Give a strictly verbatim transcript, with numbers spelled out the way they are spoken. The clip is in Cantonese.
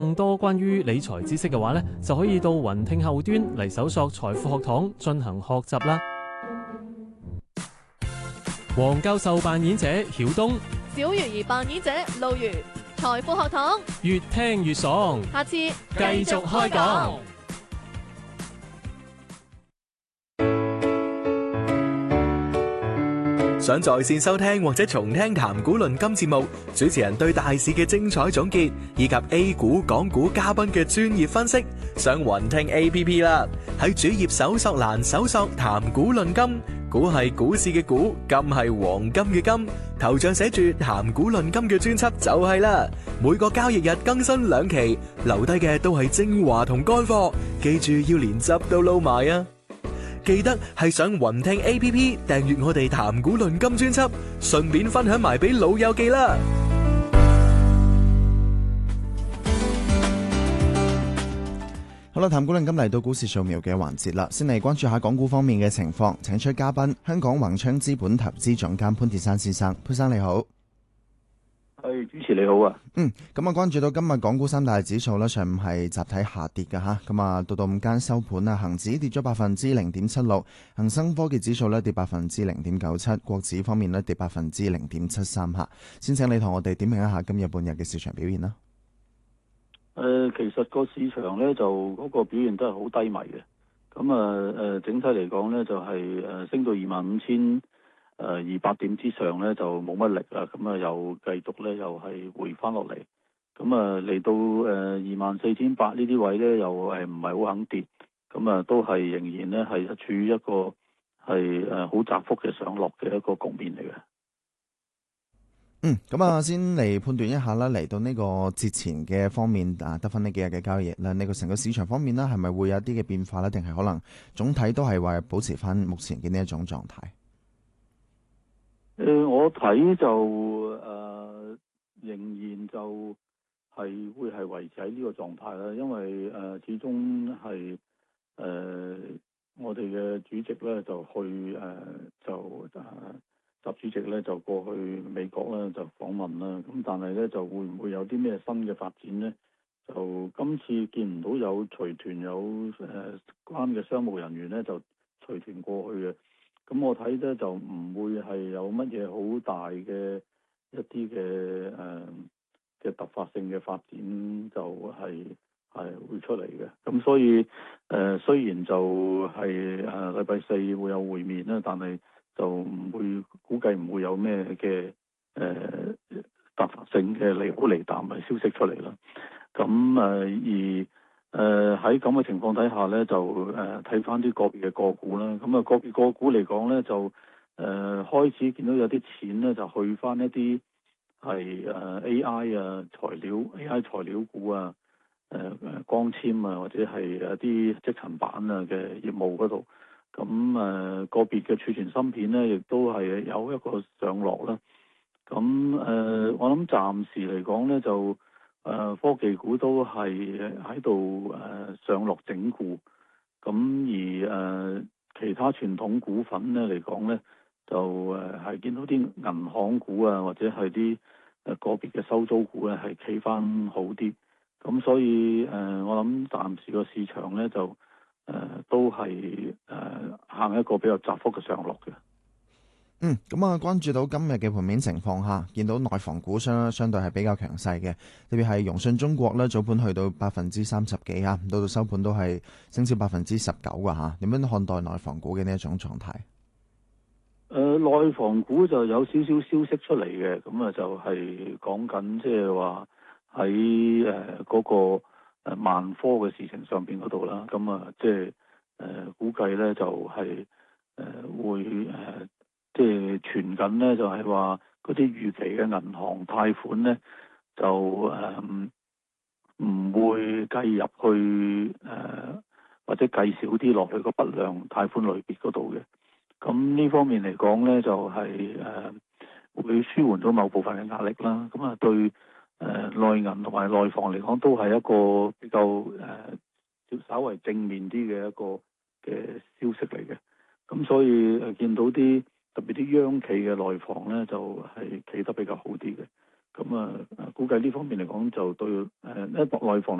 更多關於理財知識嘅話咧，就可以到雲聽後端嚟搜索財富學堂進行學習啦。黃教授扮演者曉東， 小魚兒扮演者路如，財富學堂越聽越爽， 下次繼繼續開講。 想在線收聽或者重聽談股論金節目，主持人對大市嘅精彩總結，以及 A 股、港股嘉賓嘅專業分析，上雲聽 A P P 啦。喺主頁搜索欄搜索談股論金，股係股市嘅股，金係黃金嘅金，頭像寫住談股論金嘅專輯就係啦。每個交易日更新兩期，留低嘅都係精華同乾貨，記住要連汁都撈埋啊！記得係上雲聽 A P P 訂閱我哋談股論金專輯，順便分享埋俾老友記啦。 好啦，談股論金嚟到股市掃描嘅環節啦，先嚟關注下港股方面嘅情況，請出嘉賓，香港宏昌資本投資總監潘鐵珊先生，潘生你好。 係，主持你好啊。 嗯，咁啊，關注到今日港股三大指數咧，上午係集體下跌嘅吓，咁啊，到到午間收盤啊，恒指跌咗百分之零點七六，恒生科技指數咧跌百分之零點九七，國指方面咧跌百分之零點七三吓。先請你同我哋點評一下今日半日嘅市場表現啦。 誒、呃，其實個市場咧就嗰、那個表現都係好低迷嘅，咁啊誒，整體嚟講咧就係、是、誒升到二萬五千。誒二百點之上咧就冇乜力啦，咁啊又繼續咧又係回翻落嚟，咁啊嚟到誒二萬四千八呢啲位咧又係唔係好肯跌，咁啊都係仍然咧係處於一個係誒好窄幅嘅上落嘅一個局面嚟嘅。 嗯，咁啊先嚟判斷一下啦，嚟到呢個節前嘅方面啊，得翻呢幾日嘅交易啦，呢個成個市場方面啦，係咪會有一啲嘅變化咧？定係可能總體都係話保持翻目前嘅呢一種狀態？ 誒、呃，我睇就誒、呃，仍然就係會係維持喺呢個狀態啦，因為誒、呃、始終係誒、呃、我哋嘅主席咧就去誒、呃、就誒習主席咧就過去美國咧就訪問啦，咁但係咧就會唔會有啲咩新嘅發展咧？就今次見唔到有隨團有誒、呃、關嘅商務人員咧就隨團過去嘅。咁我睇咧就唔會係有乜嘢好大嘅一啲嘅誒嘅突發性嘅發展，就係係會出嚟嘅。咁所以誒、呃、雖然就係誒禮拜四會有會面啦，但係就唔會估計唔會有咩嘅誒突發性嘅利好利淡嘅消息出嚟啦。咁誒、呃、而誒喺咁嘅情況底下咧，就誒睇翻啲個別嘅個股啦。咁啊個別個股嚟講咧，就誒、呃、開始見到有啲錢咧，就去翻一啲係誒 A I 啊材料 A I 材料股啊，誒、呃、誒光纖啊，或者係一啲積層板啊嘅業務嗰度。咁誒、呃、個別嘅儲存芯片咧，亦都係有一個上落啦。咁誒、呃、我諗暫時嚟講咧就。誒、呃、科技股都係喺度誒上落整固，咁而誒、呃、其他傳統股份咧嚟講咧，就誒係、呃、見到啲銀行股啊，或者係啲誒個別嘅收租股咧係企翻好啲，咁所以誒、呃、我諗暫時個市場咧就誒、呃、都係誒、呃、行一個比較窄幅嘅上落嘅。 嗯，咁啊，關注到今日嘅盤面情況下，見到內房股相相對係比較強勢嘅，特別係融信中國咧，早盤去到百分之三十幾啊，到到收盤都係升至百分之十九噶吓。點樣看待內房股嘅呢一種狀態？誒、 呃，內房股就有少少消息出嚟嘅，咁啊就係講緊即係話喺誒嗰個誒萬科嘅事情上邊嗰度啦，咁啊即係誒估計咧就係、是、誒、呃、會誒。呃即係傳緊咧，就係話嗰啲預期嘅銀行貸款咧，就誒唔、呃、會計入去誒、呃，或者計少啲落去個不良貸款類別嗰度嘅。咁呢方面嚟講咧，就係、是、誒、呃、會舒緩咗某部分嘅壓力啦。咁啊，對誒、呃、內銀同埋內房嚟講，都係一個比較誒、呃、稍為正面啲嘅一個嘅消息嚟嘅。咁所以誒見到啲。特別啲央企嘅內房咧，就係、是、企得比較好啲嘅。 咁啊，估計呢方面嚟講就對誒，因為內房